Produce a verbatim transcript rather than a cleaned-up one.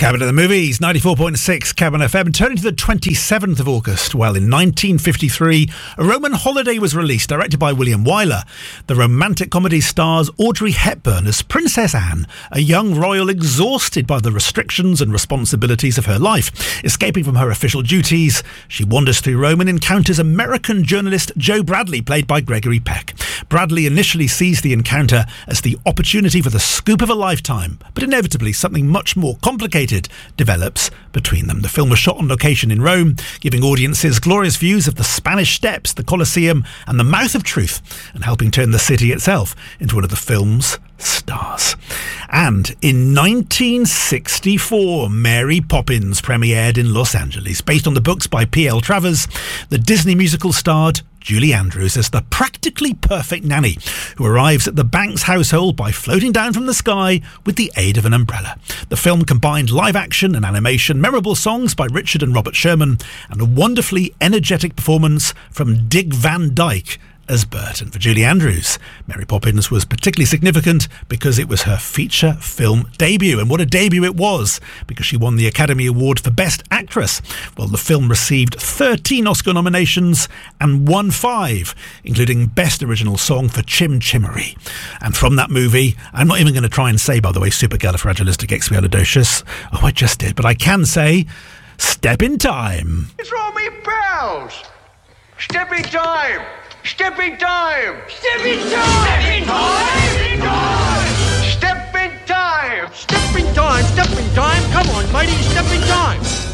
Cabin of the Movies, ninety-four point six Cabin F M. Turning to the twenty-seventh of August, well, in nineteen fifty-three, A Roman Holiday was released, directed by William Wyler. The romantic comedy stars Audrey Hepburn as Princess Anne, a young royal exhausted by the restrictions and responsibilities of her life. Escaping from her official duties, she wanders through Rome and encounters American journalist Joe Bradley, played by Gregory Peck. Bradley initially sees the encounter as the opportunity for the scoop of a lifetime, but inevitably something much more complicated develops between them. The film was shot on location in Rome, giving audiences glorious views of the Spanish Steps, the Colosseum, and the Mouth of Truth, and helping turn the city itself into one of the film's stars. And in nineteen sixty-four, Mary Poppins premiered in Los Angeles. Based on the books by P L Travers, the Disney musical starred Julie Andrews as the practically perfect nanny who arrives at the Banks household by floating down from the sky with the aid of an umbrella. The film combined live action and animation, memorable songs by Richard and Robert Sherman, and a wonderfully energetic performance from Dick Van Dyke as Bert. And for Julie Andrews, Mary Poppins was particularly significant because it was her feature film debut. And what a debut it was, because she won the Academy Award for Best Actress. Well, the film received thirteen Oscar nominations and won five, including Best Original Song for Chim Chimery. And from that movie, I'm not even going to try and say, by the way, supercalifragilisticexpialidocious. Oh, I just did, but I can say, Step in Time. It's all me pals. Step in time. Step in time! Step in time! Step in time! Step in time! Step in time! Step in time! Come on, matey, step in time!